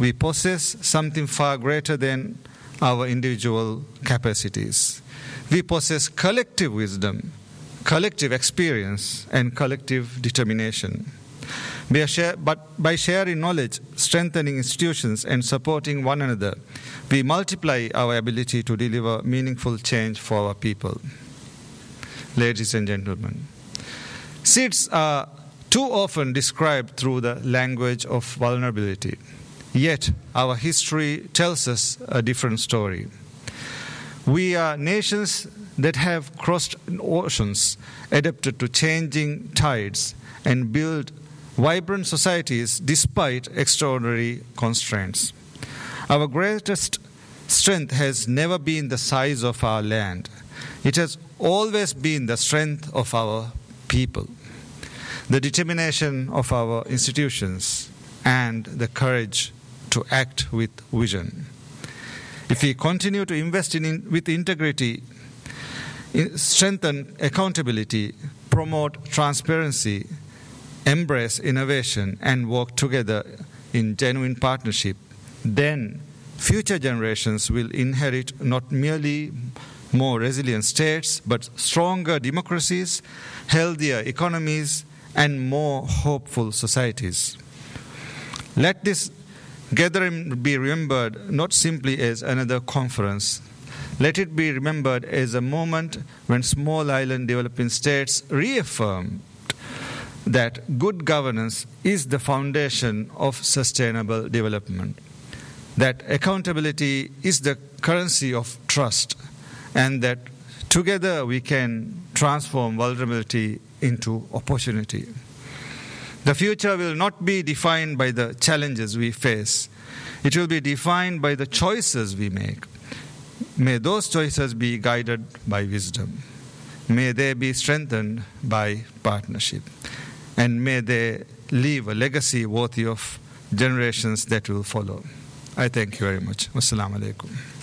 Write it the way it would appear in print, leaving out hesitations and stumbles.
we possess something far greater than our individual capacities. We possess collective wisdom, collective experience, and collective determination. But by sharing knowledge, strengthening institutions, and supporting one another, we multiply our ability to deliver meaningful change for our people. Ladies and gentlemen, SIDS are too often described through the language of vulnerability. Yet, our history tells us a different story. We are nations that have crossed oceans, adapted to changing tides, and built vibrant societies despite extraordinary constraints. Our greatest strength has never been the size of our land. It has always been the strength of our people, the determination of our institutions, and the courage to act with vision. If we continue to invest with integrity, strengthen accountability, promote transparency, embrace innovation, and work together in genuine partnership, then future generations will inherit not merely more resilient states, but stronger democracies, healthier economies, and more hopeful societies. Let this gathering be remembered not simply as another conference. Let it be remembered as a moment when small island developing states reaffirmed that good governance is the foundation of sustainable development, that accountability is the currency of trust, and that together we can transform vulnerability into opportunity. The future will not be defined by the challenges we face. It will be defined by the choices we make. May those choices be guided by wisdom. May they be strengthened by partnership. And may they leave a legacy worthy of generations that will follow. I thank you very much. Wassalamu alaikum.